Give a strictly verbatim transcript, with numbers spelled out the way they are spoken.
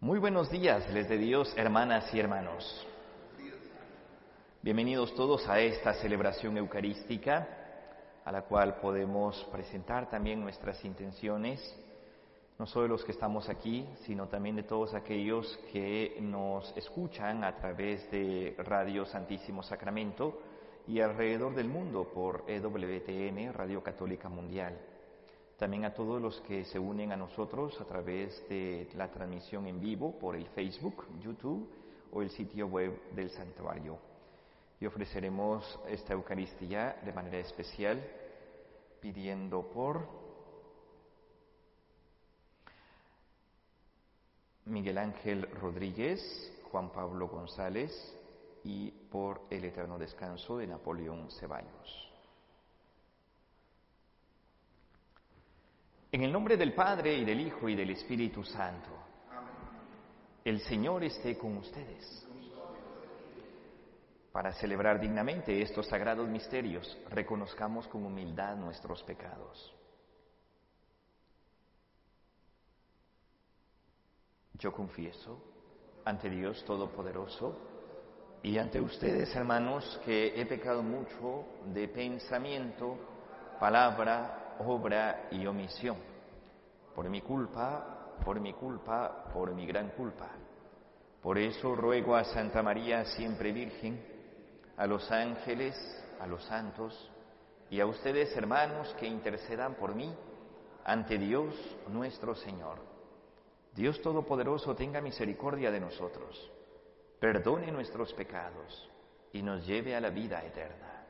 Muy buenos días, les de Dios, hermanas y hermanos. Bienvenidos todos a esta celebración eucarística, a la cual podemos presentar también nuestras intenciones, no solo de los que estamos aquí, sino también de todos aquellos que nos escuchan a través de Radio Santísimo Sacramento y alrededor del mundo por E W T N, Radio Católica Mundial. También a todos los que se unen a nosotros a través de la transmisión en vivo por el Facebook, YouTube o el sitio web del santuario. Y ofreceremos esta Eucaristía de manera especial pidiendo por Miguel Ángel Rodríguez, Juan Pablo González y por el eterno descanso de Napoleón Ceballos. En el nombre del Padre, y del Hijo, y del Espíritu Santo. Amén. El Señor esté con ustedes. Para celebrar dignamente estos sagrados misterios, reconozcamos con humildad nuestros pecados. Yo confieso ante Dios Todopoderoso y ante ustedes, hermanos, que he pecado mucho de pensamiento, palabra, obra y omisión, por mi culpa, por mi culpa, por mi gran culpa. Por eso ruego a Santa María, siempre Virgen, a los ángeles, a los santos, y a ustedes, hermanos, que intercedan por mí ante Dios nuestro Señor. Dios Todopoderoso tenga misericordia de nosotros, perdone nuestros pecados y nos lleve a la vida eterna.